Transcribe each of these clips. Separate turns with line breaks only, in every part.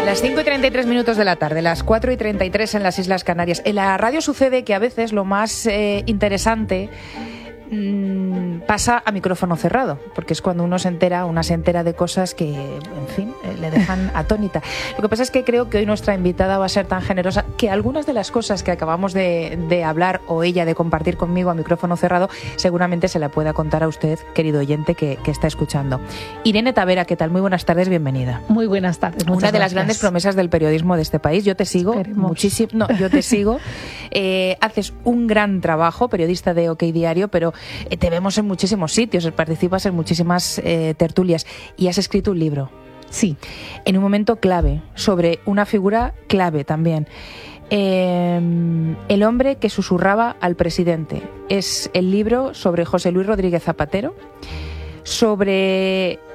las 5:33 de la tarde, las 4:33 en las Islas Canarias. En la radio sucede que a veces lo más interesante pasa a micrófono cerrado, porque es cuando una se entera de cosas que, en fin, le dejan atónita. Lo que pasa es que creo que hoy nuestra invitada va a ser tan generosa que algunas de las cosas que acabamos de hablar o ella de compartir conmigo a micrófono cerrado seguramente se la pueda contar a usted, querido oyente, que está escuchando. Irene Tavera, ¿qué tal? Muy buenas tardes, bienvenida.
Muy buenas tardes.
Una de las grandes promesas del periodismo de este país. Yo te sigo muchísimo. No, yo te sigo. Haces un gran trabajo, periodista de OK Diario, pero te vemos en muchísimos sitios, participas en muchísimas tertulias y has escrito un libro.
Sí.
En un momento clave, sobre una figura clave también. El hombre que susurraba al presidente. Es el libro sobre José Luis Rodríguez Zapatero, sobre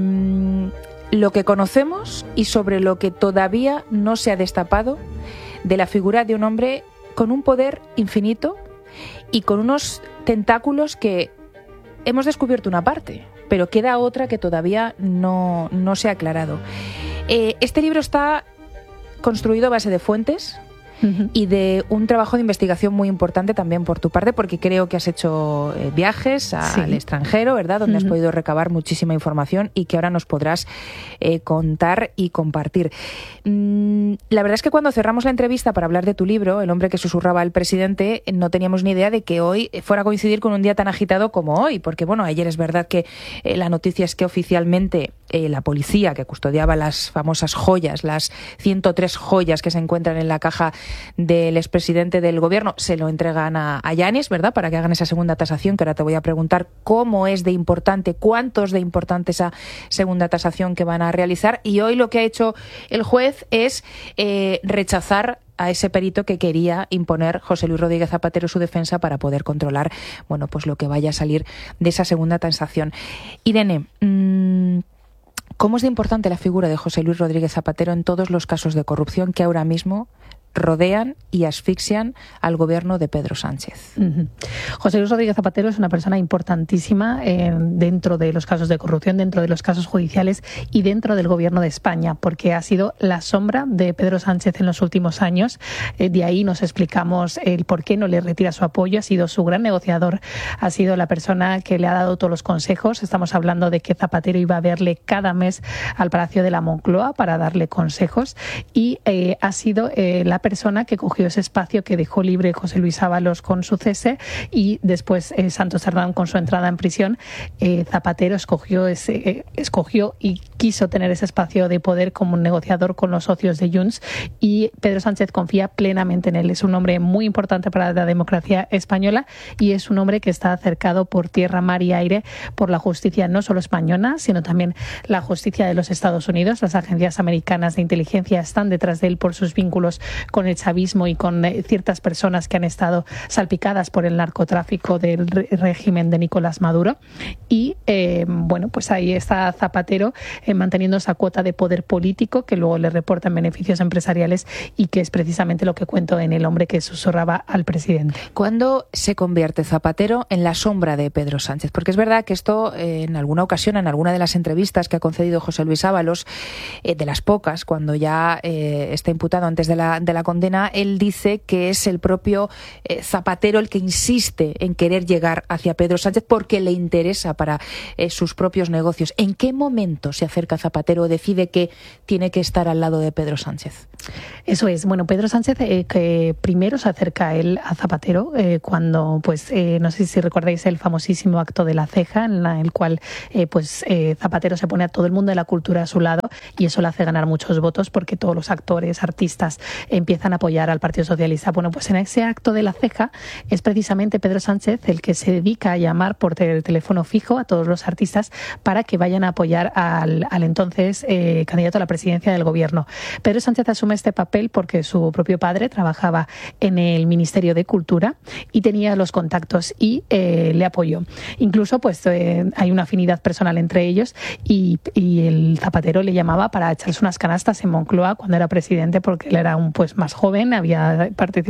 lo que conocemos y sobre lo que todavía no se ha destapado de la figura de un hombre con un poder infinito y con unos tentáculos que hemos descubierto una parte, pero queda otra que todavía no se ha aclarado. Este libro está construido a base de fuentes y de un trabajo de investigación muy importante también por tu parte, porque creo que has hecho viajes al extranjero, ¿verdad?, donde has podido recabar muchísima información y que ahora nos podrás contar y compartir. La verdad es que cuando cerramos la entrevista para hablar de tu libro, El hombre que susurraba al presidente, no teníamos ni idea de que hoy fuera a coincidir con un día tan agitado como hoy, porque bueno, ayer es verdad que la noticia es que oficialmente la policía que custodiaba las famosas joyas, las 103 joyas que se encuentran en la caja del expresidente del gobierno, se lo entregan a Yanis, ¿verdad?, para que hagan esa segunda tasación, que ahora te voy a preguntar cómo es de importante, cuánto es de importante esa segunda tasación que van a realizar. Y hoy lo que ha hecho el juez es rechazar a ese perito que quería imponer José Luis Rodríguez Zapatero, su defensa, para poder controlar, bueno, pues lo que vaya a salir de esa segunda tasación. Irene, ¿cómo es de importante la figura de José Luis Rodríguez Zapatero en todos los casos de corrupción que ahora mismo rodean y asfixian al gobierno de Pedro Sánchez?
José Luis Rodríguez Zapatero es una persona importantísima dentro de los casos de corrupción, dentro de los casos judiciales y dentro del gobierno de España, porque ha sido la sombra de Pedro Sánchez en los últimos años. De ahí nos explicamos el por qué no le retira su apoyo. Ha sido su gran negociador, ha sido la persona que le ha dado todos los consejos. Estamos hablando de que Zapatero iba a verle cada mes al Palacio de la Moncloa para darle consejos y ha sido la persona que cogió ese espacio que dejó libre José Luis Ábalos con su cese y después Santos Cerdán con su entrada en prisión. Zapatero escogió y quiso tener ese espacio de poder como un negociador con los socios de Junts, y Pedro Sánchez confía plenamente en él. Es un hombre muy importante para la democracia española y es un hombre que está acercado por tierra, mar y aire por la justicia no solo española, sino también la justicia de los Estados Unidos. Las agencias americanas de inteligencia están detrás de él por sus vínculos con el chavismo y con ciertas personas que han estado salpicadas por el narcotráfico del régimen de Nicolás Maduro. Y bueno, pues ahí está Zapatero manteniendo esa cuota de poder político que luego le reportan beneficios empresariales y que es precisamente lo que cuento en El hombre que susurraba al presidente.
¿Cuándo se convierte Zapatero en la sombra de Pedro Sánchez? Porque es verdad que esto en alguna ocasión, en alguna de las entrevistas que ha concedido José Luis Ábalos, de las pocas, cuando ya está imputado antes de la condena, él dice que es el propio Zapatero el que insiste en querer llegar hacia Pedro Sánchez porque le interesa para sus propios negocios. ¿En qué momento se acerca Zapatero o decide que tiene que estar al lado de Pedro Sánchez?
Eso es. Bueno, Pedro Sánchez que primero se acerca a él, a Zapatero, cuando, pues, no sé si recordáis el famosísimo acto de la ceja, en el cual Zapatero se pone a todo el mundo de la cultura a su lado y eso le hace ganar muchos votos porque todos los actores, artistas empiezan a apoyar al Partido Socialista. Bueno, pues en ese acto de la ceja es precisamente Pedro Sánchez el que se dedica a llamar por teléfono fijo a todos los artistas para que vayan a apoyar al entonces candidato a la presidencia del gobierno. Pedro Sánchez asume este papel porque su propio padre trabajaba en el Ministerio de Cultura y tenía los contactos y le apoyó. Incluso pues hay una afinidad personal entre ellos y el Zapatero le llamaba para echarse unas canastas en Moncloa cuando era presidente, porque él era un más joven, había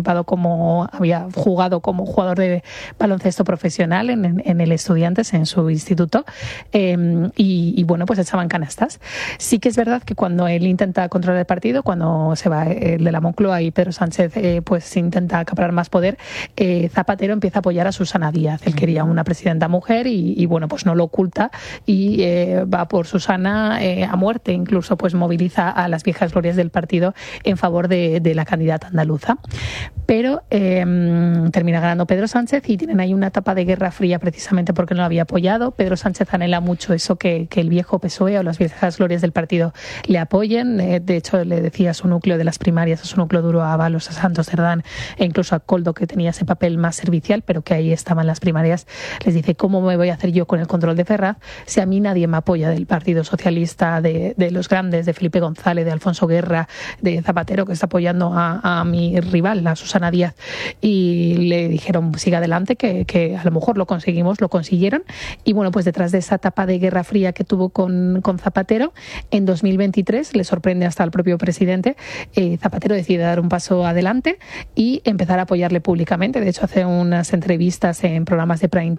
jugado como jugador de baloncesto profesional en el Estudiantes, en su instituto, y bueno, pues echaban canastas estas. Sí que es verdad que cuando él intenta controlar el partido, cuando se va el de la Moncloa y Pedro Sánchez pues intenta acaparar más poder, Zapatero empieza a apoyar a Susana Díaz. Él quería una presidenta mujer y bueno, pues no lo oculta y va por Susana a muerte, incluso pues moviliza a las viejas glorias del partido en favor de la candidata andaluza. Pero termina ganando Pedro Sánchez y tienen ahí una etapa de guerra fría precisamente porque no lo había apoyado. Pedro Sánchez anhela mucho eso, que el viejo PSOE o las viejas glorias del partido le apoyen. De hecho, le decía a su núcleo de las primarias, a su núcleo duro, a Ábalos, a Santos Cerdán e incluso a Koldo, que tenía ese papel más servicial, pero que ahí estaban las primarias, les dice: ¿cómo me voy a hacer yo con el control de Ferraz si a mí nadie me apoya del Partido Socialista, de los grandes, de Felipe González, de Alfonso Guerra, de Zapatero, que está apoyando a mi rival, a Susana Díaz? Y le dijeron: siga adelante, que a lo mejor lo conseguimos. Lo consiguieron. Y bueno, pues detrás de esa etapa de guerra fría que tuvo con Zapatero, en 2023 le sorprende hasta al propio presidente. Zapatero decide dar un paso adelante y empezar a apoyarle públicamente. De hecho, hace unas entrevistas en programas de prime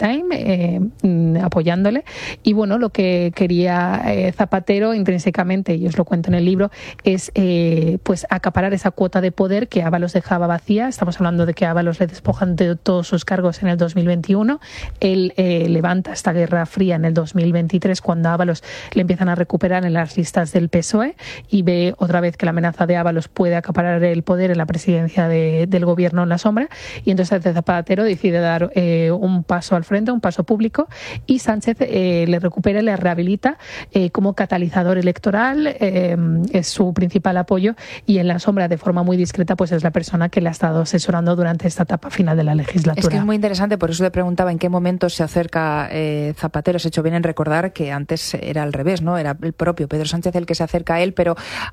time apoyándole. Y bueno, lo que quería Zapatero intrínsecamente, y os lo cuento en el libro, es pues acaparar esa cuota de poder que Ábalos dejaba vacía. Estamos hablando de que a Ábalos le despojan de todos sus cargos en el 2021. Él levanta esta guerra fría en el 2023, cuando a Ábalos le empiezan a recuperar en las listas del PSOE y ve otra vez que la amenaza de Ábalos puede acaparar el poder en la presidencia del gobierno en la sombra, y entonces Zapatero decide dar un paso al frente, un paso público, y Sánchez le recupera y le rehabilita como catalizador electoral. Es su principal apoyo, y en la sombra, de forma muy discreta, pues es la persona que le ha estado asesorando durante esta etapa final de la legislatura.
Es que es muy interesante, por eso te preguntaba en qué momento se acerca Zapatero. Se ha hecho bien en recordar que antes era al revés, ¿no? Era el propio Pedro Sánchez el que se acerca a él, pero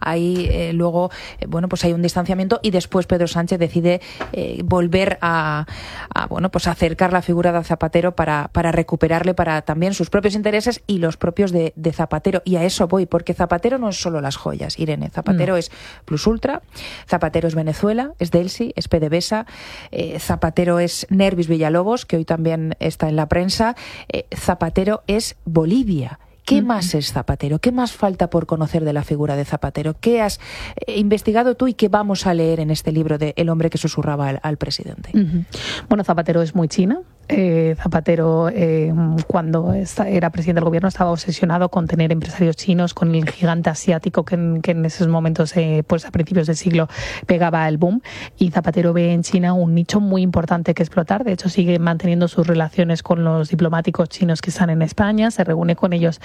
ahí luego, bueno, pues hay un distanciamiento, y después Pedro Sánchez decide volver a bueno, pues acercar la figura de Zapatero para recuperarle para también sus propios intereses y los propios de Zapatero. Y a eso voy, porque Zapatero no es solo las joyas, Irene. Zapatero es Plus Ultra, Zapatero es Venezuela, es Delsi, es PDVSA, Zapatero es Nervis Villalobos, que hoy también está en la prensa, Zapatero es Bolivia. ¿Qué más es Zapatero? ¿Qué más falta por conocer de la figura de Zapatero? ¿Qué has investigado tú y qué vamos a leer en este libro de El hombre que susurraba al presidente?
Bueno, Zapatero es muy china. Zapatero, cuando era presidente del gobierno, estaba obsesionado con tener empresarios chinos, con el gigante asiático que en esos momentos, pues a principios del siglo, pegaba el boom. Y Zapatero ve en China un nicho muy importante que explotar. De hecho, sigue manteniendo sus relaciones con los diplomáticos chinos que están en España, se reúne con ellos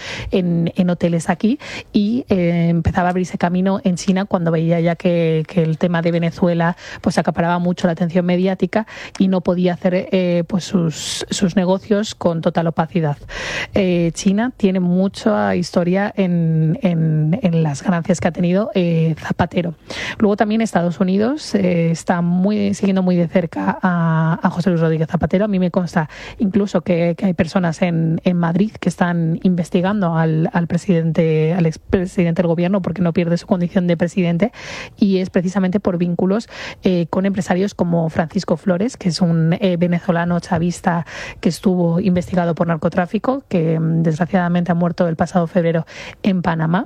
en hoteles aquí, y empezaba a abrirse camino en China cuando veía ya que el tema de Venezuela pues acaparaba mucho la atención mediática y no podía hacer pues sus negocios con total opacidad. China tiene mucha historia en las ganancias que ha tenido Zapatero. Luego también Estados Unidos está siguiendo muy de cerca a José Luis Rodríguez Zapatero. A mí me consta incluso que hay personas en Madrid que están investigando al expresidente del gobierno porque no pierde su condición de presidente, y es precisamente por vínculos con empresarios como Francisco Flores, que es un venezolano chavista que estuvo investigado por narcotráfico, que desgraciadamente ha muerto el pasado febrero en Panamá,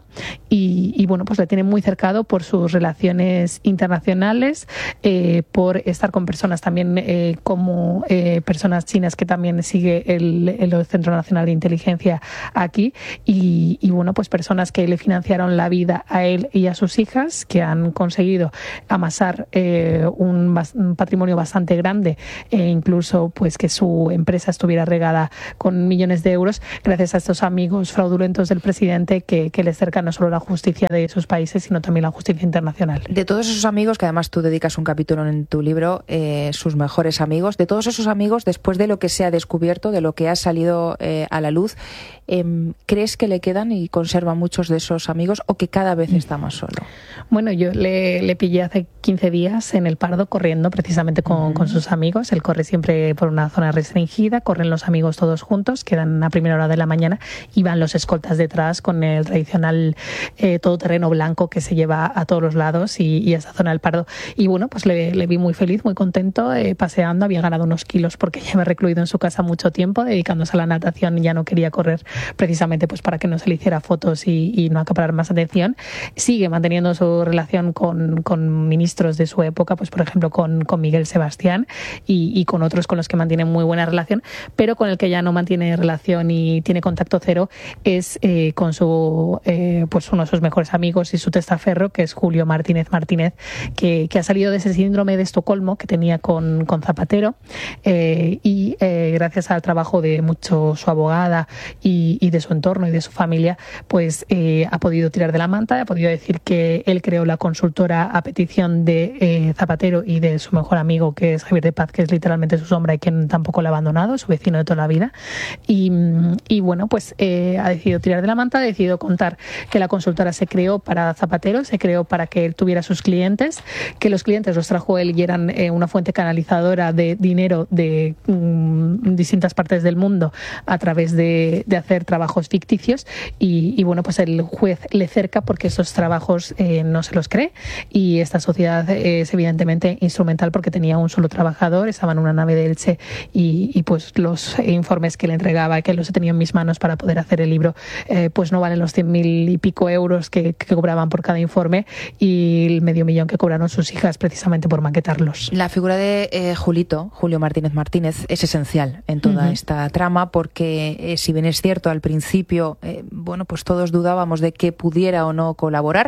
y bueno, pues le tiene muy cercado por sus relaciones internacionales, por estar con personas también como personas chinas que también sigue el Centro Nacional de Inteligencia aquí, y bueno, pues personas que le financiaron la vida a él y a sus hijas, que han conseguido amasar un patrimonio bastante grande, e incluso pues que su empresa estuviera regada con millones de euros gracias a estos amigos fraudulentos del presidente que les cercan no solo la justicia de sus países, sino también la justicia internacional.
De todos esos amigos, que además tú dedicas un capítulo en tu libro, sus mejores amigos, de todos esos amigos, después de lo que se ha descubierto, de lo que ha salido a la luz, ¿crees que le quedan y conserva muchos de esos amigos, o que cada vez está más solo?
Bueno, yo le pillé hace 15 días en el Pardo corriendo precisamente con sus amigos. Él corre siempre por una zona restringida, corren los amigos todos juntos, quedan a primera hora de la mañana y van los escoltas detrás con el tradicional todoterreno blanco que se lleva a todos los lados y a esa zona del Pardo. Y bueno, pues le vi muy feliz, muy contento, paseando, había ganado unos kilos porque lleva recluido en su casa mucho tiempo, dedicándose a la natación, ya no quería correr precisamente pues para que no se le hiciera fotos y no acaparar más atención. Sigue manteniendo su relación con ministros de su época, pues por ejemplo con Miguel Sebastián y con otros con los que mantiene muy buena relación, pero con el que ya no mantiene relación y tiene contacto cero es con su pues uno de sus mejores amigos y su testaferro, que es Julio Martínez Martínez, que ha salido de ese síndrome de Estocolmo que tenía con Zapatero, y gracias al trabajo de mucho su abogada y de su entorno y de su familia, pues ha podido tirar de la manta, ha podido decir que él creó la consultora a petición de Zapatero y de su mejor amigo, que es Javier de Paz, que es literalmente su sombra y quien tampoco lo ha abandonado, su vecino de toda la vida. Y bueno, pues ha decidido tirar de la manta, ha decidido contar que la consultora se creó para Zapatero, se creó para que él tuviera sus clientes, que los clientes los trajo él y eran una fuente canalizadora de dinero de distintas partes del mundo a través de hacer trabajos ficticios y bueno, pues el juez le cerca porque esos trabajos no se los cree y esta sociedad es evidentemente instrumental porque tenía un solo trabajador, estaba en una nave de Elche y pues los informes que le entregaba, que los he tenido en mis manos para poder hacer el libro, pues no valen los 100.000 y pico euros que cobraban por cada informe y el medio millón que cobraron sus hijas precisamente por maquetarlos.
La figura de Julio Martínez Martínez, es esencial en toda esta trama porque si bien es cierto al principio, bueno, pues todos dudábamos de que pudiera o no colaborar.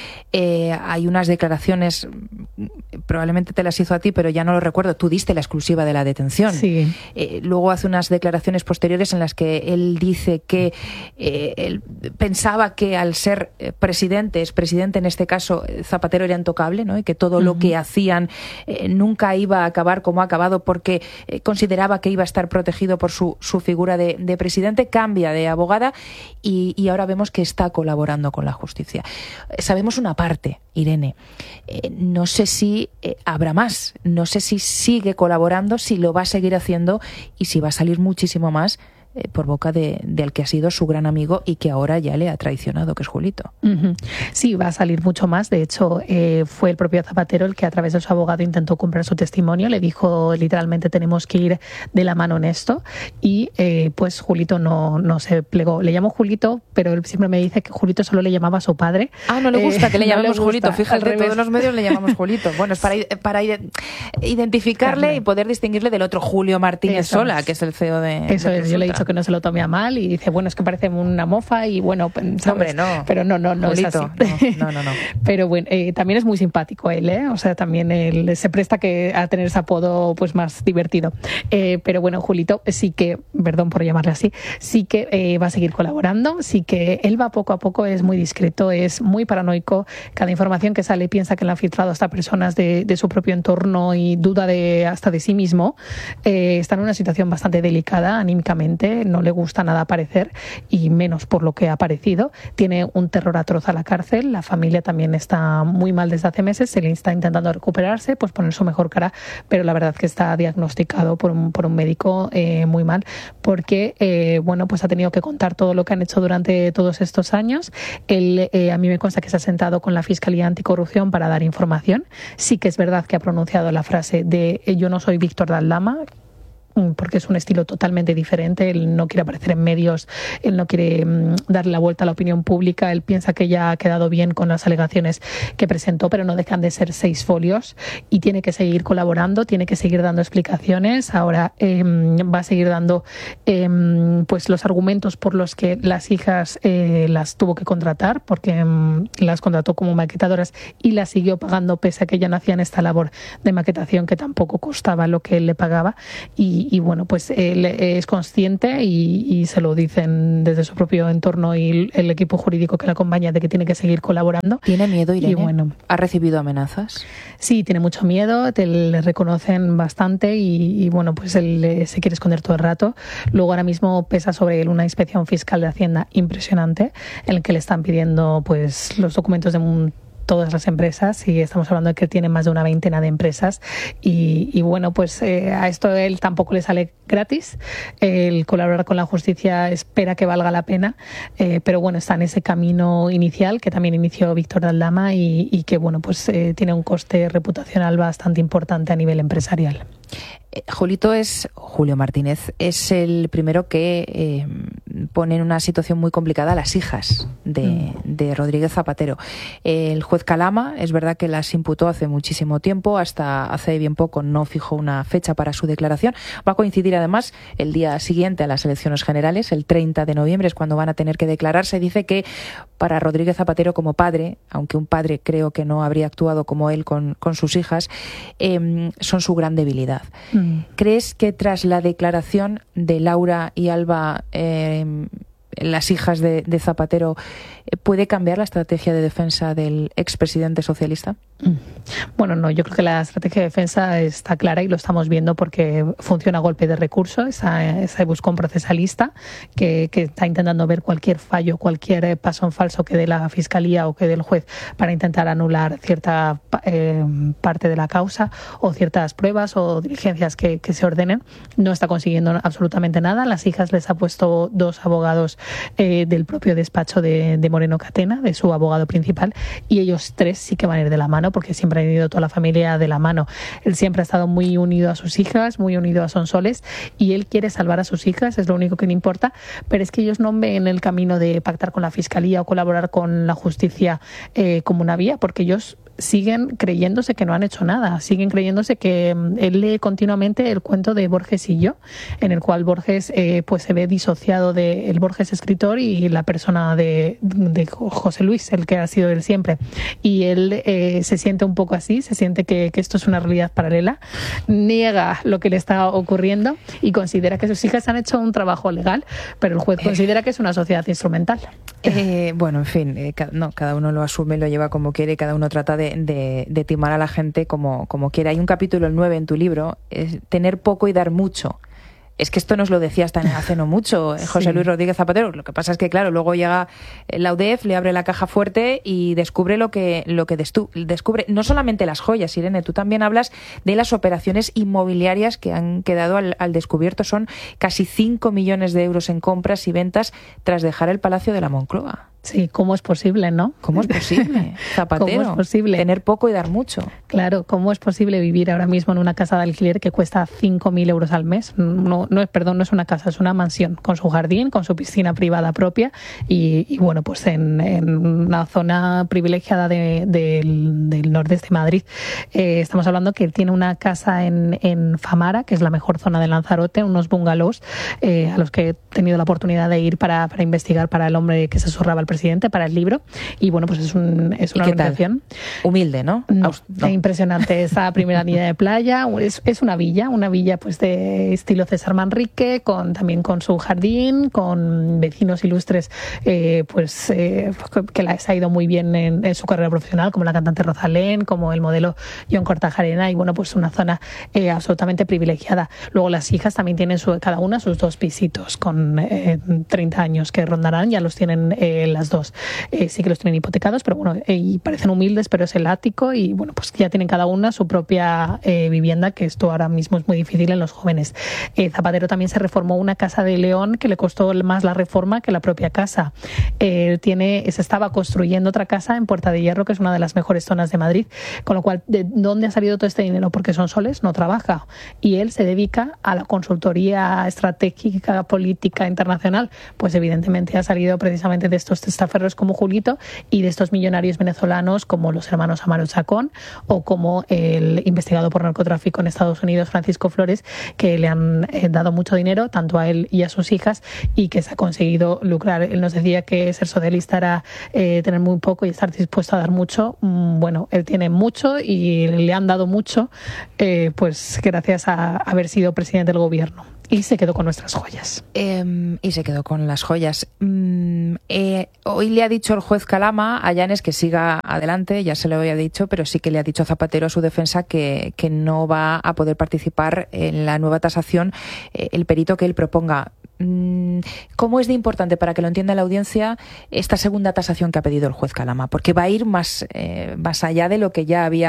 Hay unas declaraciones, probablemente te las hizo a ti, pero ya no lo recuerdo. Tú diste la exclusiva de la detención.
Sí.
Luego hace unas declaraciones posteriores en las que él dice que él pensaba que al ser presidente en este caso, Zapatero era intocable, ¿no? Y que todo lo que hacían nunca iba a acabar como ha acabado porque consideraba que iba a estar protegido por su figura de presidente. Cambia de abogada y ahora vemos que está colaborando con la justicia. Sabemos una parte, Irene. No sé si habrá más, no sé si sigue colaborando, si lo va a seguir haciendo y si va a salir muchísimo más por boca del que ha sido su gran amigo y que ahora ya le ha traicionado, que es Julito.
Sí, va a salir mucho más. De hecho, fue el propio Zapatero el que a través de su abogado intentó comprar su testimonio. Le dijo literalmente tenemos que ir de la mano en esto y pues Julito no se plegó. Le llamo Julito, pero él siempre me dice que Julito solo le llamaba a su padre.
No le gusta que le llamemos
no
Julito. Fíjate, todos los medios le llamamos Julito. Bueno, es para identificarle y poder distinguirle del otro Julio Martínez Sola, que es el CEO de...
Eso es, yo le he dicho que no se lo tome a mal y dice, bueno, es que parece una mofa y bueno, ¿sabes?
Hombre, no.
Pero no
Julito,
es así.
No.
Pero bueno, también es muy simpático él, o sea, también él se presta a tener ese apodo pues más divertido. Pero bueno, Julito sí que, perdón por llamarle así, sí que va a seguir colaborando, sí que él va poco a poco, es muy discreto, es muy paranoico, cada información que sale piensa que le han filtrado hasta personas de su propio entorno y duda hasta de sí mismo. Está en una situación bastante delicada anímicamente, no le gusta nada aparecer y menos por lo que ha aparecido. Tiene un terror atroz a la cárcel, la familia también está muy mal desde hace meses, se le está intentando recuperarse, pues poner su mejor cara, pero la verdad que está diagnosticado por un médico muy mal, porque bueno, pues ha tenido que contar todo lo que han hecho durante todos estos años. Él, a mí me consta que se ha sentado con la Fiscalía Anticorrupción para dar información. Sí que es verdad que ha pronunciado la frase de yo no soy Víctor Daldama, porque es un estilo totalmente diferente. Él no quiere aparecer en medios, él no quiere darle la vuelta a la opinión pública, él piensa que ya ha quedado bien con las alegaciones que presentó, pero no dejan de ser 6 folios y tiene que seguir colaborando, tiene que seguir dando explicaciones. Ahora va a seguir dando pues los argumentos por los que las hijas las tuvo que contratar, porque las contrató como maquetadoras y las siguió pagando pese a que ya no hacían esta labor de maquetación que tampoco costaba lo que él le pagaba. Y bueno, pues él es consciente y se lo dicen desde su propio entorno y el equipo jurídico que le acompaña de que tiene que seguir colaborando.
¿Tiene miedo, Irene?
Y bueno,
¿ha recibido amenazas?
Sí, tiene mucho miedo, le reconocen bastante y bueno, pues él se quiere esconder todo el rato. Luego ahora mismo pesa sobre él una inspección fiscal de Hacienda impresionante en el que le están pidiendo pues los documentos de todas las empresas, y estamos hablando de que tiene más de una veintena de empresas, y bueno, pues a esto él tampoco le sale gratis. El colaborar con la justicia espera que valga la pena, pero bueno, está en ese camino inicial que también inició Víctor de Aldama y que bueno, pues tiene un coste reputacional bastante importante a nivel empresarial.
Julio Martínez es el primero que pone en una situación muy complicada a las hijas de Rodríguez Zapatero. El juez Calama, es verdad que las imputó hace muchísimo tiempo, hasta hace bien poco no fijó una fecha para su declaración. Va a coincidir además el día siguiente a las elecciones generales, el 30 de noviembre es cuando van a tener que declararse. Dice que para Rodríguez Zapatero como padre, aunque un padre creo que no habría actuado como él con sus hijas, son su gran debilidad. ¿Crees que tras la declaración de Laura y Alba, las hijas de Zapatero, puede cambiar la estrategia de defensa del expresidente socialista?
Bueno, no, yo creo que la estrategia de defensa está clara y lo estamos viendo porque funciona a golpe de recurso, esa buscón procesalista que está intentando ver cualquier fallo, cualquier paso en falso que dé la Fiscalía o que dé el juez para intentar anular cierta parte de la causa o ciertas pruebas o diligencias que se ordenen. No está consiguiendo absolutamente nada. Las hijas les ha puesto 2 abogados del propio despacho de Moreno Catena, de su abogado principal, y ellos 3 sí que van a ir de la mano porque siempre han ido toda la familia de la mano. Él siempre ha estado muy unido a sus hijas, muy unido a Sonsoles, y él quiere salvar a sus hijas, es lo único que le importa, pero es que ellos no ven el camino de pactar con la Fiscalía o colaborar con la justicia como una vía, porque ellos siguen creyéndose que no han hecho nada, siguen creyéndose que él lee continuamente el cuento de Borges y yo, en el cual Borges pues se ve disociado de el Borges escritor y la persona de José Luis, el que ha sido él siempre, y él se siente un poco así, se siente que esto es una realidad paralela, niega lo que le está ocurriendo y considera que sus hijas han hecho un trabajo legal, pero el juez considera que es una sociedad instrumental.
Bueno, en fin, cada uno lo asume, lo lleva como quiere, cada uno trata de timar a la gente como quiere. Hay un capítulo, el 9 en tu libro, es tener poco y dar mucho. Es que esto nos lo decía hasta hace no mucho José Luis Rodríguez Zapatero. Lo que pasa es que, claro, luego llega la UDEF, le abre la caja fuerte y descubre lo que descubre. No solamente las joyas, Irene, tú también hablas de las operaciones inmobiliarias que han quedado al descubierto. Son casi 5 millones de euros en compras y ventas tras dejar el Palacio de la Moncloa.
Sí, ¿cómo es posible, no?
¿Cómo es posible, Zapatero?
¿Cómo es posible?
Tener poco y dar mucho.
Claro, ¿cómo es posible vivir ahora mismo en una casa de alquiler que cuesta 5.000 euros al mes? No es una casa, es una mansión, con su jardín, con su piscina privada propia y bueno, pues en una zona privilegiada del nordeste de Madrid. Estamos hablando que tiene una casa en Famara, que es la mejor zona de Lanzarote, unos bungalows a los que he tenido la oportunidad de ir para investigar para el hombre que se zurraba al presidente, para el libro, y bueno, pues es una organización
humilde, ¿no?
No. Impresionante esa primera línea de playa. Es una villa pues de estilo César Manrique, también con su jardín, con vecinos ilustres que les ha ido muy bien en su carrera profesional, como la cantante Rosalén, como el modelo John Cortajarena, y bueno, pues una zona absolutamente privilegiada. Luego las hijas también tienen cada una sus 2 pisitos con 30 años que rondarán, ya los tienen las 2. Sí que los tienen hipotecados, pero bueno, y parecen humildes, pero es el ático y bueno, pues ya tienen cada una su propia vivienda, que esto ahora mismo es muy difícil en los jóvenes. Zapatero también se reformó una casa de León que le costó más la reforma que la propia casa. Se estaba construyendo otra casa en Puerta de Hierro, que es una de las mejores zonas de Madrid, con lo cual, ¿de dónde ha salido todo este dinero? Porque Sonsoles no trabaja y él se dedica a la consultoría estratégica, política, internacional. Pues evidentemente ha salido precisamente de estos testaferros como Julito y de estos millonarios venezolanos como los hermanos Amaro Chacón o como el investigado por narcotráfico en Estados Unidos, Francisco Flores, que le han dado mucho dinero tanto a él y a sus hijas y que se ha conseguido lucrar. Él nos decía que ser socialista era tener muy poco y estar dispuesto a dar mucho. Bueno, él tiene mucho y le han dado mucho pues gracias a haber sido presidente del gobierno. Y se quedó con nuestras joyas.
Y se quedó con las joyas. Hoy le ha dicho el juez Calama a Llanes que siga adelante, ya se lo había dicho, pero sí que le ha dicho a Zapatero, a su defensa, que no va a poder participar en la nueva tasación el perito que él proponga. cómo es de importante, para que lo entienda la audiencia, esta segunda tasación que ha pedido el juez Calama, porque va a ir más allá de lo que ya había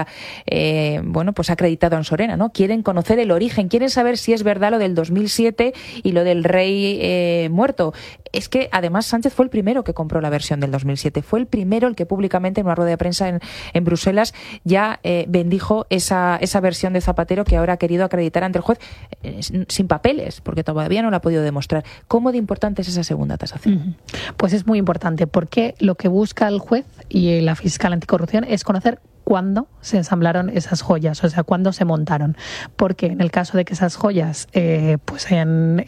pues acreditado en Ansorena, ¿no? Quieren conocer el origen, quieren saber si es verdad lo del 2007 y lo del rey muerto. Es que además Sánchez fue el primero que compró la versión del 2007, fue el primero el que públicamente en una rueda de prensa en Bruselas ya bendijo esa versión de Zapatero que ahora ha querido acreditar ante el juez sin papeles, porque todavía no lo ha podido demostrar. ¿Cómo de importante es esa segunda tasación?
Pues es muy importante, porque lo que busca el juez y la fiscal anticorrupción es conocer cuándo se ensamblaron esas joyas, o sea, cuándo se montaron. Porque en el caso de que esas joyas pues se hayan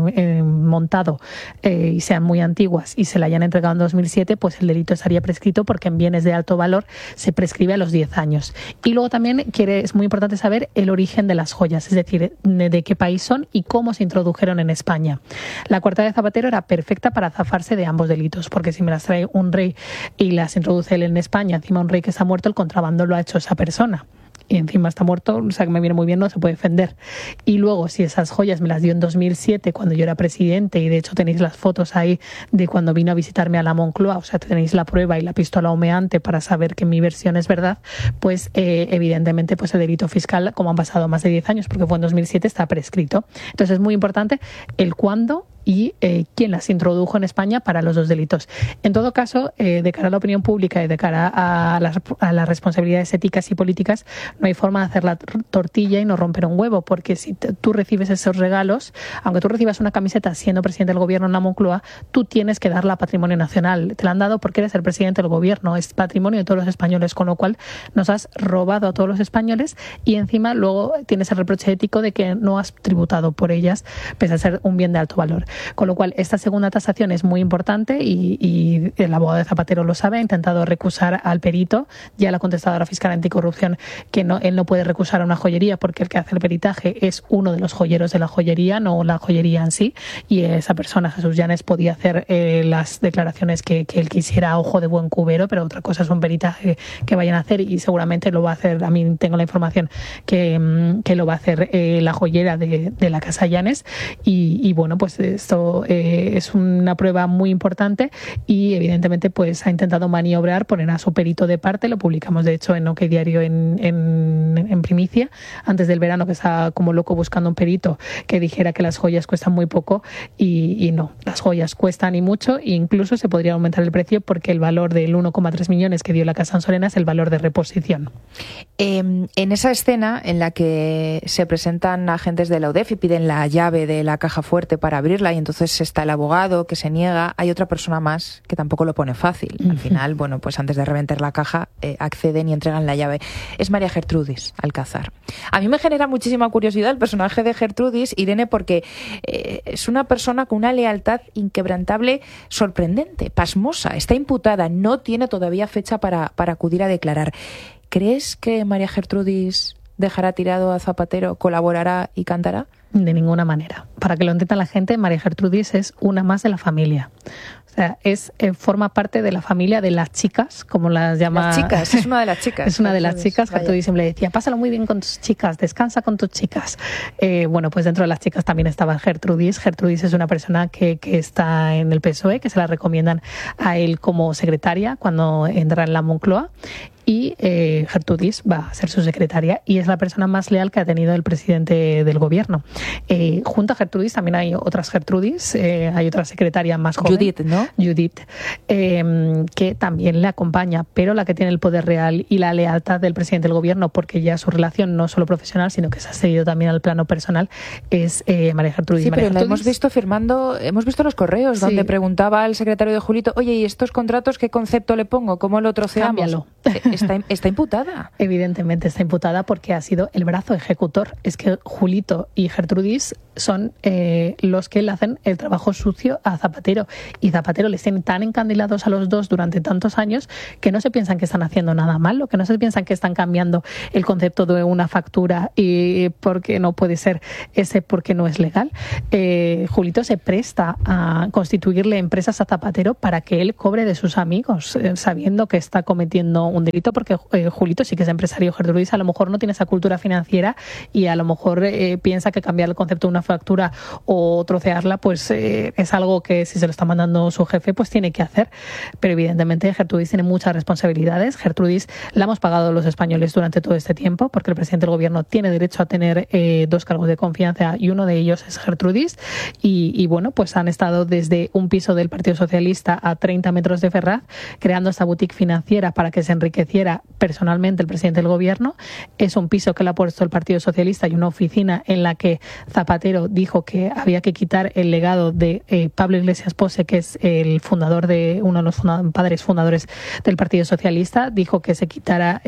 montado y sean muy antiguas y se la hayan entregado en 2007, pues el delito estaría prescrito, porque en bienes de alto valor se prescribe a los 10 años. Y luego también es muy importante saber el origen de las joyas, es decir, de qué país son y cómo se introdujeron en España. La coartada de Zapatero era perfecta para zafarse de ambos delitos, porque si me las trae un rey y las introduce él en España, encima un rey que está muerto, el contrabando lo ha hecho esa persona. Y encima está muerto, o sea que me viene muy bien, no se puede defender. Y luego, si esas joyas me las dio en 2007, cuando yo era presidente, y de hecho tenéis las fotos ahí de cuando vino a visitarme a la Moncloa, o sea, tenéis la prueba y la pistola humeante para saber que mi versión es verdad, pues evidentemente pues el delito fiscal, como han pasado más de 10 años, porque fue en 2007, está prescrito. Entonces es muy importante el cuándo y quién las introdujo en España para los dos delitos. En todo caso, de cara a la opinión pública y de cara a las responsabilidades éticas y políticas, no hay forma de hacer la tortilla y no romper un huevo, porque si tú recibes esos regalos, aunque tú recibas una camiseta siendo presidente del gobierno en la Moncloa, tú tienes que darla a Patrimonio Nacional. Te la han dado porque eres el presidente del gobierno, es patrimonio de todos los españoles, con lo cual nos has robado a todos los españoles y encima luego tienes el reproche ético de que no has tributado por ellas, pese a ser un bien de alto valor. Con lo cual, esta segunda tasación es muy importante y el abogado de Zapatero lo sabe, ha intentado recusar al perito, ya le ha contestado a la fiscal anticorrupción que él no puede recusar a una joyería porque el que hace el peritaje es uno de los joyeros de la joyería, no la joyería en sí, y esa persona, Jesús Llanes, podía hacer las declaraciones que él quisiera a ojo de buen cubero, pero otra cosa es un peritaje que vayan a hacer y seguramente lo va a hacer, a mí tengo la información que lo va a hacer la joyera de la Casa Llanes y bueno, pues esto es una prueba muy importante y evidentemente pues ha intentado maniobrar, poner a su perito de parte, lo publicamos de hecho en OK Diario en primicia, antes del verano, que estaba como loco buscando un perito que dijera que las joyas cuestan muy poco y no, las joyas cuestan y mucho, e incluso se podría aumentar el precio porque el valor del 1,3 millones que dio la Casa Ansorena es el valor de reposición.
En esa escena en la que se presentan agentes de la UDEF y piden la llave de la caja fuerte para abrirla y entonces está el abogado que se niega, hay otra persona más que tampoco lo pone fácil. Al final, bueno, pues antes de reventar la caja acceden y entregan la llave. Es María Gertrudis Alcázar. A mí me genera muchísima curiosidad el personaje de Gertrudis, Irene, porque es una persona con una lealtad inquebrantable, sorprendente, pasmosa. Está imputada, no tiene todavía fecha para acudir a declarar. ¿Crees que María Gertrudis dejará tirado a Zapatero, colaborará y cantará?
De ninguna manera. Para que lo entienda la gente, María Gertrudis es una más de la familia. O sea, forma parte de la familia de las chicas, como las llama.
Las chicas, es una de las chicas.
Es una de las chicas. Gertrudis siempre decía, pásalo muy bien con tus chicas, descansa con tus chicas. Bueno, pues dentro de las chicas también estaba Gertrudis. Gertrudis es una persona que está en el PSOE, que se la recomiendan a él como secretaria cuando entra en la Moncloa. Y Gertrudis va a ser su secretaria y es la persona más leal que ha tenido el presidente del gobierno. Junto a Gertrudis también hay otras Gertrudis, hay otra secretaria más joven.
Judith, ¿no?
Judith, que también le acompaña, pero la que tiene el poder real y la lealtad del presidente del gobierno, porque ya su relación no solo profesional, sino que se ha seguido también al plano personal, es María Gertrudis.
Sí,
María
pero
Gertrudis,
la hemos visto firmando, hemos visto los correos donde preguntaba al secretario de Julito, oye, ¿y estos contratos qué concepto le pongo? ¿Cómo lo troceamos?
Cámbialo.
Está imputada.
Evidentemente está imputada porque ha sido el brazo ejecutor. Es que Julito y Gertrudis son los que le hacen el trabajo sucio a Zapatero. Y Zapatero les tiene tan encandilados a los dos durante tantos años que no se piensan que están haciendo nada malo, que no se piensan que están cambiando el concepto de una factura y porque no puede ser ese porque no es legal. Julito se presta a constituirle empresas a Zapatero para que él cobre de sus amigos, sabiendo que está cometiendo un delito Julito, porque Julito sí que es empresario. Gertrudis a lo mejor no tiene esa cultura financiera y a lo mejor piensa que cambiar el concepto de una factura o trocearla pues es algo que si se lo está mandando su jefe pues tiene que hacer. Pero evidentemente Gertrudis tiene muchas responsabilidades. Gertrudis la hemos pagado los españoles durante todo este tiempo porque el presidente del gobierno tiene derecho a tener 2 cargos de confianza y uno de ellos es Gertrudis y bueno, pues han estado desde un piso del Partido Socialista a 30 metros de Ferraz creando esta boutique financiera para que se enriqueciera personalmente el presidente del gobierno. Es un piso que le ha puesto el Partido Socialista y una oficina en la que Zapatero dijo que había que quitar el legado de Pablo Iglesias Pose, que es el fundador de uno de los padres fundadores del Partido Socialista. Dijo que se quitara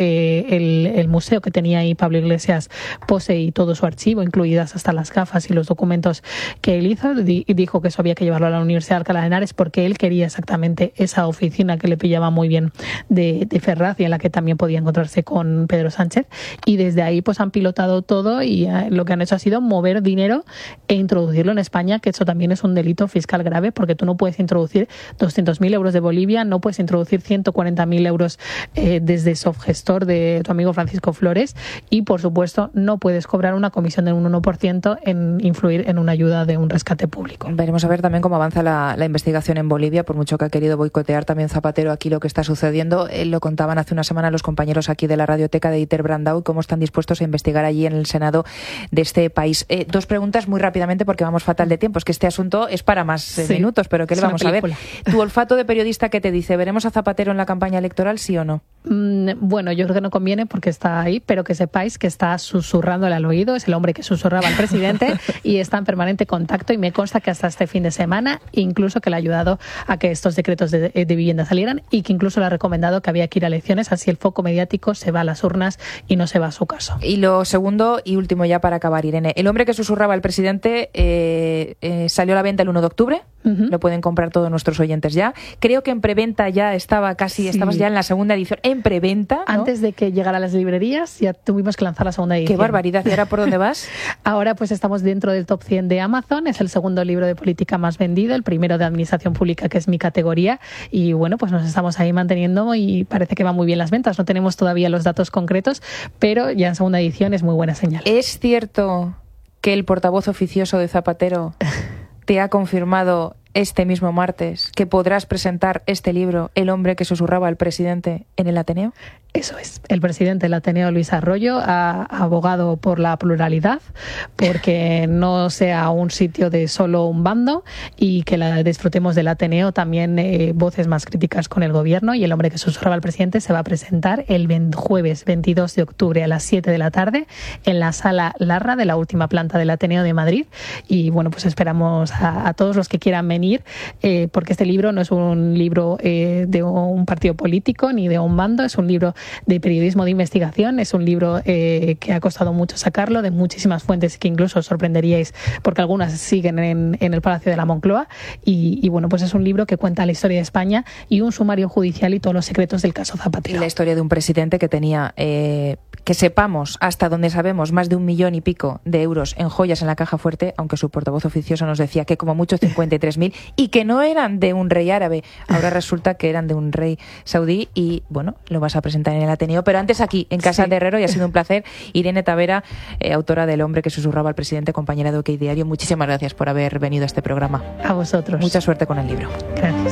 el museo que tenía ahí Pablo Iglesias Pose y todo su archivo, incluidas hasta las gafas y los documentos que él hizo, y dijo que eso había que llevarlo a la Universidad de Alcalá de Henares porque él quería exactamente esa oficina que le pillaba muy bien de Ferraz y en la que también podía encontrarse con Pedro Sánchez, y desde ahí pues han pilotado todo y lo que han hecho ha sido mover dinero e introducirlo en España, que eso también es un delito fiscal grave porque tú no puedes introducir 200.000 euros de Bolivia, no puedes introducir 140.000 euros desde Softgestor de tu amigo Francisco Flores y por supuesto no puedes cobrar una comisión de un 1% en influir en una ayuda de un rescate público.
Veremos a ver también cómo avanza la investigación en Bolivia, por mucho que ha querido boicotear también Zapatero aquí lo que está sucediendo. Lo contaban hace una semana los compañeros aquí de la Radioteca de Dieter Brandau, cómo están dispuestos a investigar allí en el Senado de este país. 2 preguntas muy rápidamente porque vamos fatal de tiempo. Es que este asunto es para más minutos, pero ¿qué le vamos a ver? Tu olfato de periodista, ¿qué te dice? ¿Veremos a Zapatero en la campaña electoral, sí o no?
Bueno, yo creo que no conviene porque está ahí, pero que sepáis que está susurrándole al oído, es el hombre que susurraba al presidente y está en permanente contacto y me consta que hasta este fin de semana incluso que le ha ayudado a que estos decretos de vivienda salieran y que incluso le ha recomendado que había que ir a elecciones, así el foco mediático se va a las urnas y no se va a su caso.
Y lo segundo y último ya para acabar, Irene, el hombre que susurraba al presidente salió a la venta el 1 de octubre. Lo pueden comprar todos nuestros oyentes ya. Creo que en preventa ya estabas ya en la segunda edición. En preventa, ¿no?
Antes de que llegara a las librerías ya tuvimos que lanzar la segunda edición.
¡Qué barbaridad! ¿Y ahora por dónde vas?
Ahora pues estamos dentro del top 100 de Amazon. Es el segundo libro de política más vendido, el primero de administración pública, que es mi categoría. Y bueno, pues nos estamos ahí manteniendo y parece que van muy bien las ventas. No tenemos todavía los datos concretos, pero ya en segunda edición es muy buena señal.
¿Es cierto que el portavoz oficioso de Zapatero te ha confirmado este mismo martes que podrás presentar este libro, El hombre que susurraba al presidente, en el Ateneo?
Eso es. El presidente del Ateneo, Luis Arroyo, ha abogado por la pluralidad, porque no sea un sitio de solo un bando y que disfrutemos del Ateneo también voces más críticas con el gobierno. Y El hombre que susurraba al presidente se va a presentar el jueves 22 de octubre a las 7 de la tarde en la Sala Larra de la última planta del Ateneo de Madrid. Y bueno, pues esperamos a todos los que quieran venir, porque este libro no es un libro de un partido político ni de un bando, es un libro de periodismo de investigación, es un libro que ha costado mucho sacarlo, de muchísimas fuentes que incluso os sorprenderíais porque algunas siguen en el Palacio de la Moncloa y bueno, pues es un libro que cuenta la historia de España y un sumario judicial y todos los secretos del caso Zapatero.
Y la historia de un presidente que tenía, que sepamos, hasta donde sabemos, más de 1 millón y pico de euros en joyas en la caja fuerte, aunque su portavoz oficioso nos decía que como mucho 53.000 y que no eran de un rey árabe, ahora resulta que eran de un rey saudí y bueno, lo vas a presentar en el Ateneo, pero antes aquí, en Casa de Herrero, y ha sido un placer. Irene Tavera, autora del hombre que susurraba al presidente, compañera de OK Diario, muchísimas gracias por haber venido a este programa.
A vosotros.
Mucha suerte con el libro.
Gracias.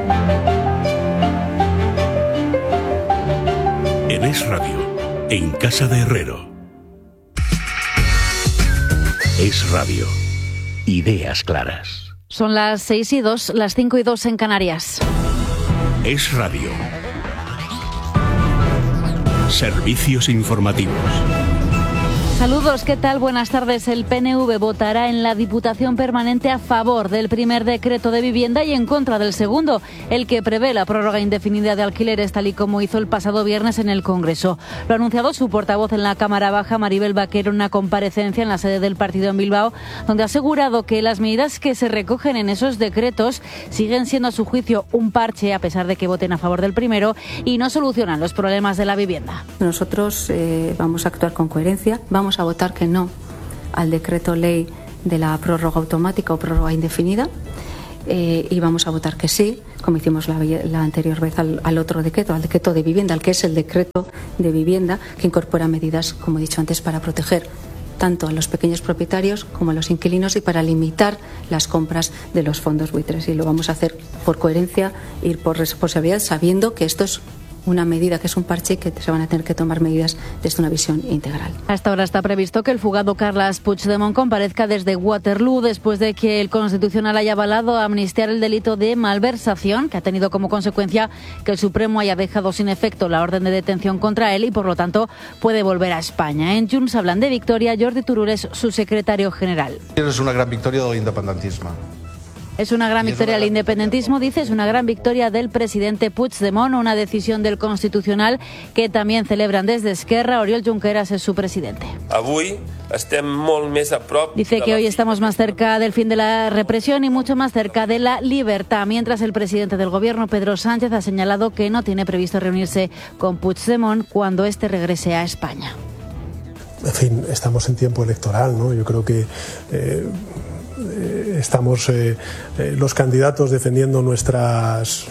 En Es Radio, en Casa de Herrero. Es Radio. Ideas claras.
Son las 6:02, las 5:02 en Canarias.
Es Radio. Servicios informativos.
Saludos, ¿qué tal? Buenas tardes. El PNV votará en la Diputación Permanente a favor del primer decreto de vivienda y en contra del segundo, el que prevé la prórroga indefinida de alquileres, tal y como hizo el pasado viernes en el Congreso. Lo ha anunciado su portavoz en la Cámara Baja, Maribel Vaquero, en una comparecencia en la sede del partido en Bilbao, donde ha asegurado que las medidas que se recogen en esos decretos siguen siendo a su juicio un parche, a pesar de que voten a favor del primero, y no solucionan los problemas de la vivienda.
Nosotros vamos a actuar con coherencia, vamos a votar que no al decreto ley de la prórroga automática o prórroga indefinida y vamos a votar que sí, como hicimos la anterior vez al otro decreto, al decreto de vivienda, al que es el decreto de vivienda, que incorpora medidas, como he dicho antes, para proteger tanto a los pequeños propietarios como a los inquilinos y para limitar las compras de los fondos buitres. Y lo vamos a hacer por coherencia y por responsabilidad, sabiendo que esto es una medida, que es un parche, y que se van a tener que tomar medidas desde una visión integral.
Hasta ahora está previsto que el fugado Carles Puigdemont comparezca desde Waterloo después de que el Constitucional haya avalado amnistiar el delito de malversación, que ha tenido como consecuencia que el Supremo haya dejado sin efecto la orden de detención contra él y, por lo tanto, puede volver a España. En Junts hablan de victoria. Jordi Turull es su secretario general.
És una gran victòria de l'independentisme.
Es una gran victoria del independentismo, dice, es una gran victoria del presidente Puigdemont, una decisión del Constitucional que también celebran desde Esquerra. Oriol Junqueras es su presidente. Dice que hoy estamos más cerca del fin de la represión y mucho más cerca de la libertad, mientras el presidente del Gobierno, Pedro Sánchez, ha señalado que no tiene previsto reunirse con Puigdemont cuando éste regrese a España.
En fin, estamos en tiempo electoral, ¿no? Yo creo que estamos los candidatos defendiendo nuestras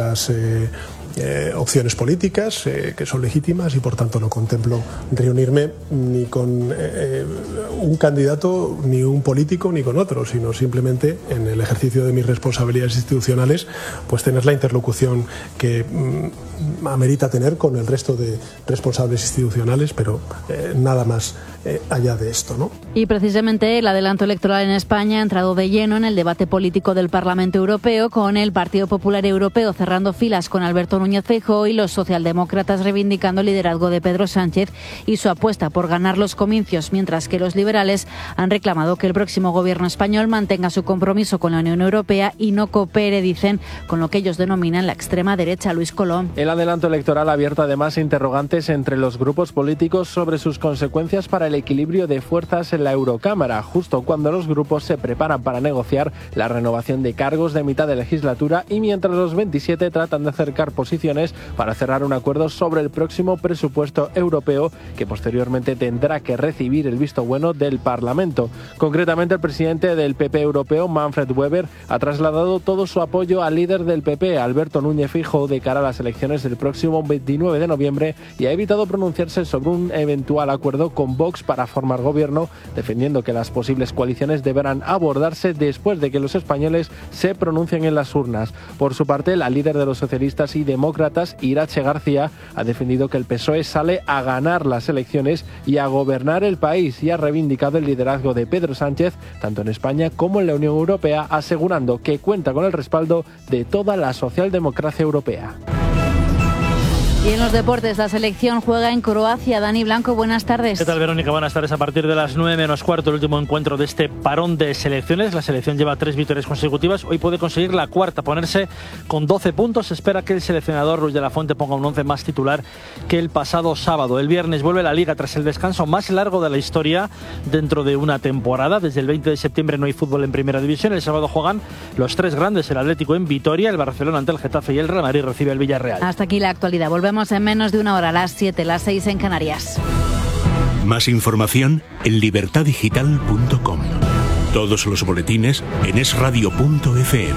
opciones políticas, que son legítimas, y por tanto no contemplo reunirme ni con un candidato, ni un político, ni con otro, sino simplemente, en el ejercicio de mis responsabilidades institucionales, pues tener la interlocución que amerita tener con el resto de responsables institucionales, pero nada más allá de esto, ¿no?
Y precisamente el adelanto electoral en España ha entrado de lleno en el debate político del Parlamento Europeo, con el Partido Popular Europeo cerrando filas con Alberto Núñez Feijóo y los socialdemócratas reivindicando el liderazgo de Pedro Sánchez y su apuesta por ganar los comicios, mientras que los liberales han reclamado que el próximo gobierno español mantenga su compromiso con la Unión Europea y no coopere, dicen, con lo que ellos denominan la extrema derecha. Luis Colom.
El adelanto electoral ha abierto además interrogantes entre los grupos políticos sobre sus consecuencias para el equilibrio de fuerzas en la Eurocámara, justo cuando los grupos se preparan para negociar la renovación de cargos de mitad de legislatura y mientras los 27 tratan de acercar posiciones para cerrar un acuerdo sobre el próximo presupuesto europeo, que posteriormente tendrá que recibir el visto bueno del Parlamento. Concretamente, el presidente del PP europeo, Manfred Weber, ha trasladado todo su apoyo al líder del PP, Alberto Núñez Feijóo, de cara a las elecciones del próximo 29 de noviembre y ha evitado pronunciarse sobre un eventual acuerdo con Vox para formar gobierno, defendiendo que las posibles coaliciones deberán abordarse después de que los españoles se pronuncien en las urnas. Por su parte, la líder de los socialistas y demócratas, Iratxe García, ha defendido que el PSOE sale a ganar las elecciones y a gobernar el país, y ha reivindicado el liderazgo de Pedro Sánchez tanto en España como en la Unión Europea, asegurando que cuenta con el respaldo de toda la socialdemocracia europea.
Y en los deportes, la selección juega en Croacia. Dani Blanco, buenas tardes.
¿Qué tal, Verónica? Buenas tardes. A partir de las 9 menos cuarto, el último encuentro de este parón de selecciones. La selección lleva 3 victorias consecutivas. Hoy puede conseguir la cuarta, ponerse con 12 puntos. Se espera que el seleccionador Ruiz de la Fuente ponga un 11 más titular que el pasado sábado. El viernes vuelve la Liga tras el descanso más largo de la historia dentro de una temporada. Desde el 20 de septiembre no hay fútbol en Primera División. El sábado juegan los 3 grandes, el Atlético en Vitoria, el Barcelona ante el Getafe y el Real Madrid recibe el Villarreal.
Hasta aquí la actualidad. Volvemos en menos de una hora, a las 7, las 6 en Canarias.
Más información en libertadigital.com. Todos los boletines en esradio.fm.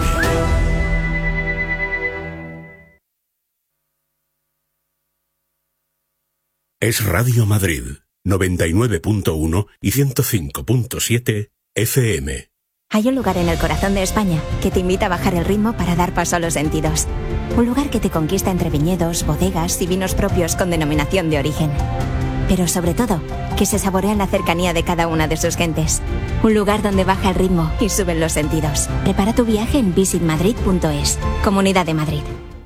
Es Radio Madrid, 99.1 y 105.7 FM.
Hay un lugar en el corazón de España que te invita a bajar el ritmo para dar paso a los sentidos. Un lugar que te conquista entre viñedos, bodegas y vinos propios con denominación de origen. Pero sobre todo, que se saborea en la cercanía de cada una de sus gentes. Un lugar donde baja el ritmo y suben los sentidos. Prepara tu viaje en visitmadrid.es. Comunidad de Madrid.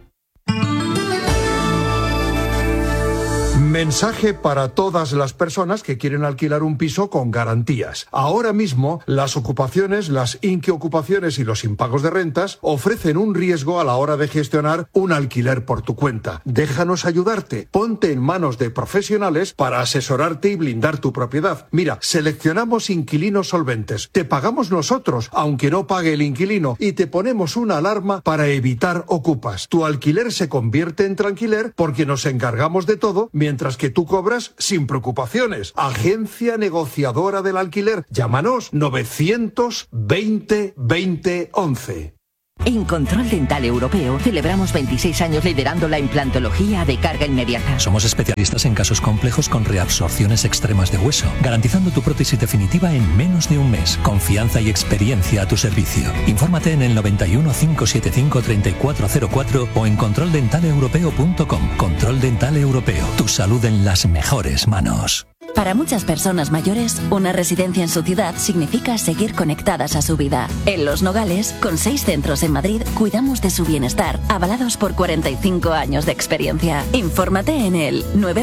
Mensaje para todas las personas que quieren alquilar un piso con garantías. Ahora mismo, las ocupaciones, las inquiocupaciones y los impagos de rentas ofrecen un riesgo a la hora de gestionar un alquiler por tu cuenta. Déjanos ayudarte. Ponte en manos de profesionales para asesorarte y blindar tu propiedad. Mira, seleccionamos inquilinos solventes. Te pagamos nosotros, aunque no pague el inquilino, y te ponemos una alarma para evitar ocupas. Tu alquiler se convierte en tranquiler porque nos encargamos de todo, mientras que tú cobras sin preocupaciones. Agencia negociadora del alquiler. Llámanos 920 20 11.
En Control Dental Europeo celebramos 26 años liderando la implantología de carga inmediata.
Somos especialistas en casos complejos con reabsorciones extremas de hueso, garantizando tu prótesis definitiva en menos de un mes. Confianza y experiencia a tu servicio. Infórmate en el 91 575 3404 o en controldentaleeuropeo.com. Control Dental Europeo. Tu salud en las mejores manos.
Para muchas personas mayores, una residencia en su ciudad significa seguir conectadas a su vida. En Los Nogales, con 6 centros en Madrid, cuidamos de su bienestar, avalados por 45 años de experiencia. Infórmate en el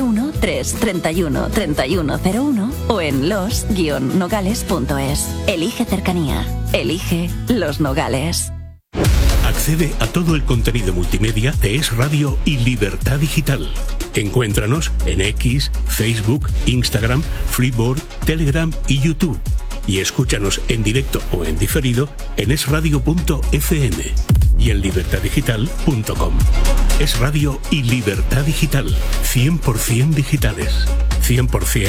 913-31-3101 o en los-nogales.es. Elige cercanía. Elige Los Nogales.
Accede a todo el contenido multimedia de Es Radio y Libertad Digital. Encuéntranos en X, Facebook, Instagram, Flipboard, Telegram y YouTube. Y escúchanos en directo o en diferido en esradio.fm y en libertaddigital.com. Es Radio y Libertad Digital. 100% digitales. 100%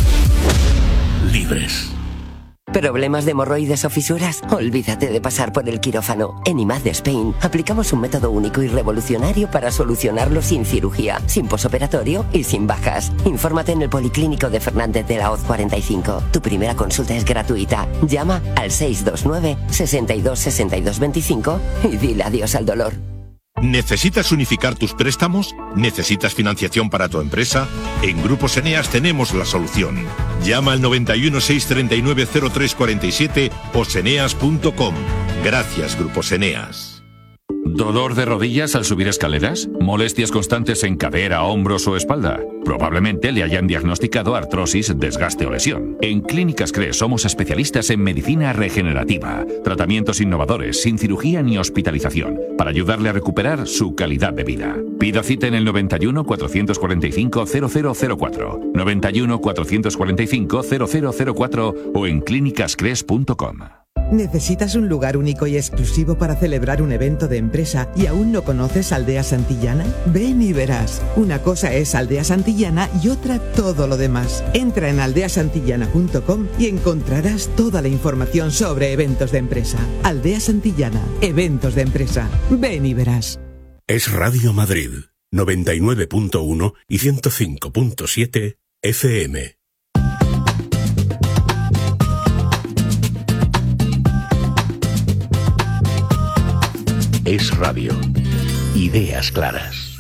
libres.
¿Problemas de hemorroides o fisuras? Olvídate de pasar por el quirófano. En IMAD de Spain aplicamos un método único y revolucionario para solucionarlo sin cirugía, sin posoperatorio y sin bajas. Infórmate en el Policlínico de Fernández de la Hoz 45. Tu primera consulta es gratuita. Llama al 629 62 62 25 y dile adiós al dolor.
¿Necesitas unificar tus préstamos? ¿Necesitas financiación para tu empresa? En Grupos Eneas tenemos la solución. Llama al 91 639 0347 o seneas.com. Gracias, Grupos Eneas.
¿Dolor de rodillas al subir escaleras? ¿Molestias constantes en cadera, hombros o espalda? Probablemente le hayan diagnosticado artrosis, desgaste o lesión. En Clínicas CRES somos especialistas en medicina regenerativa, tratamientos innovadores, sin cirugía ni hospitalización, para ayudarle a recuperar su calidad de vida. Pida cita en el 91 445 0004, 91 445 0004 o en clínicascres.com.
¿Necesitas un lugar único y exclusivo para celebrar un evento de empresa y aún no conoces Aldea Santillana? Ven y verás. Una cosa es Aldea Santillana y otra todo lo demás. Entra en aldeasantillana.com y encontrarás toda la información sobre eventos de empresa. Aldea Santillana, eventos de empresa. Ven y verás.
Es Radio Madrid, 99.1 y 105.7 FM. Es Radio. Ideas claras.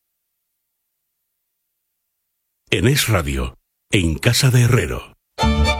En Es Radio, en Casa de Herrero.